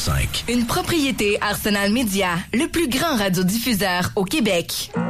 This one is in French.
105. Une propriété Arsenal Média, le plus grand radiodiffuseur au Québec.